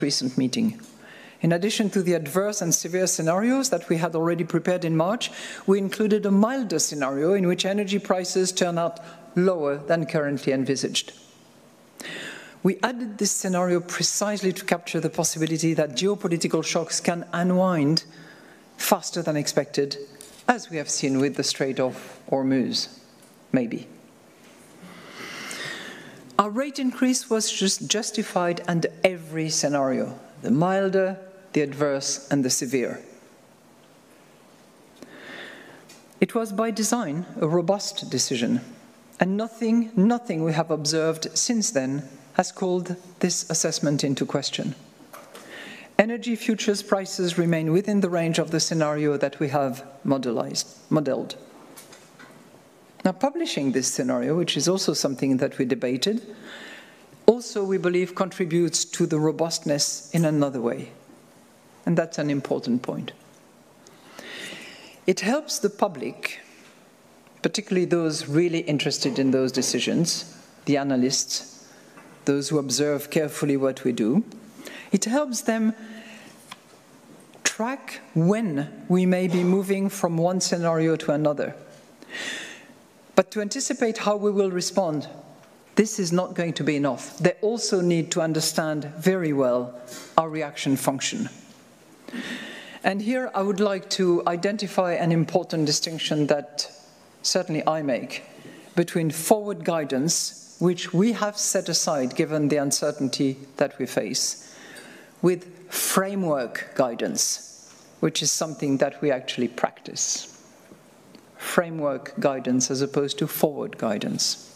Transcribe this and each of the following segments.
recent meeting. In addition to the adverse and severe scenarios that we had already prepared in March, we included a milder scenario in which energy prices turn out lower than currently envisaged. We added this scenario precisely to capture the possibility that geopolitical shocks can unwind faster than expected, as we have seen with the Strait of Hormuz, maybe. Our rate increase was justified under every scenario, the milder, the adverse, and the severe. It was by design a robust decision, and nothing we have observed since then has called this assessment into question. Energy futures prices remain within the range of the scenario that we have modeled. Now, publishing this scenario, which is also something that we debated, also, we believe, contributes to the robustness in another way. And that's an important point. It helps the public, particularly those really interested in those decisions, the analysts, those who observe carefully what we do. It helps them track when we may be moving from one scenario to another. But to anticipate how we will respond, this is not going to be enough. They also need to understand very well our reaction function. And here I would like to identify an important distinction that certainly I make between forward guidance, which we have set aside given the uncertainty that we face, with framework guidance, which is something that we actually practice. Framework guidance as opposed to forward guidance.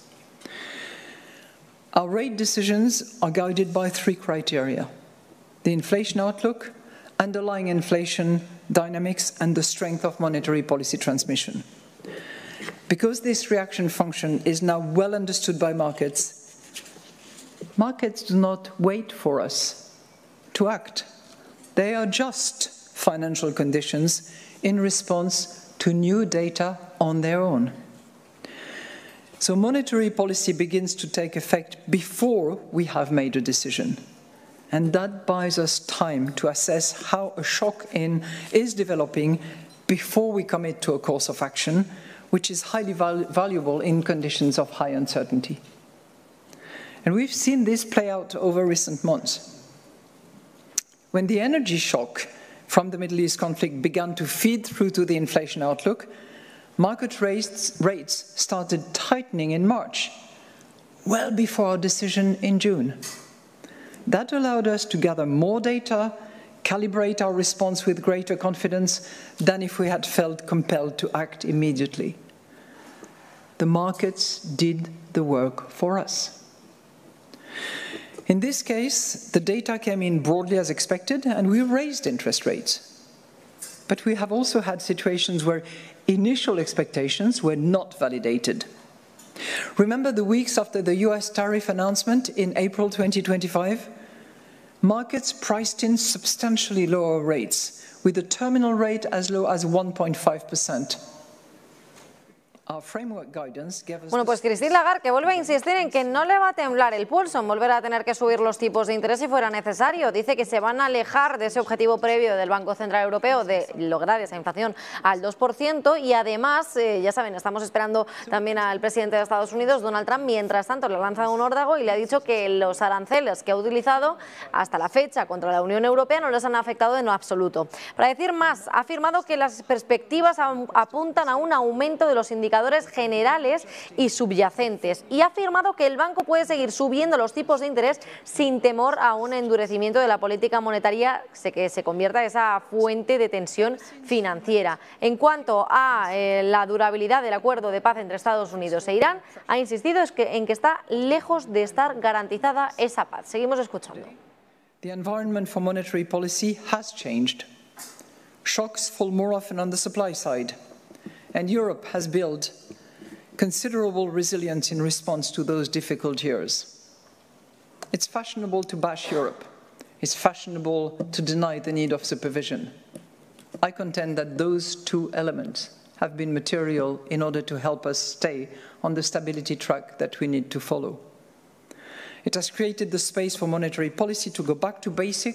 Our rate decisions are guided by three criteria: the inflation outlook, underlying inflation dynamics, and the strength of monetary policy transmission. Because this reaction function is now well understood by markets, markets do not wait for us to act. They adjust financial conditions in response to new data on their own. So monetary policy begins to take effect before we have made a decision. And that buys us time to assess how a shock is developing before we commit to a course of action, which is highly valuable in conditions of high uncertainty. And we've seen this play out over recent months. When the energy shock from the Middle East conflict began to feed through to the inflation outlook, market rates started tightening in March, well before our decision in June. That allowed us to gather more data, calibrate our response with greater confidence than if we had felt compelled to act immediately. The markets did the work for us. In this case, the data came in broadly as expected, and we raised interest rates. But we have also had situations where initial expectations were not validated. Remember the weeks after the US tariff announcement in April 2025? Markets priced in substantially lower rates, with the terminal rate as low as 1.5%. Bueno, pues Christine Lagarde, que vuelve a insistir en que no le va a temblar el pulso en volver a tener que subir los tipos de interés si fuera necesario. Dice que se van a alejar de ese objetivo previo del Banco Central Europeo de lograr esa inflación al 2%, y además, ya saben, estamos esperando también al presidente de Estados Unidos, Donald Trump. Mientras tanto, le ha lanzado un órdago y le ha dicho que los aranceles que ha utilizado hasta la fecha contra la Unión Europea no les han afectado en lo absoluto. Para decir más, ha afirmado que las perspectivas apuntan a un aumento de los indicadores generales y subyacentes, y ha afirmado que el banco puede seguir subiendo los tipos de interés sin temor a un endurecimiento de la política monetaria que se convierta en esa fuente de tensión financiera. En cuanto a la durabilidad del acuerdo de paz entre Estados Unidos e Irán, ha insistido en que está lejos de estar garantizada esa paz. Seguimos escuchando. The environment for monetary policy has changed. Shocks fall more often on the supply side. And Europe has built considerable resilience in response to those difficult years. It's fashionable to bash Europe. It's fashionable to deny the need of supervision. I contend that those two elements have been material in order to help us stay on the stability track that we need to follow. It has created the space for monetary policy to go back to basics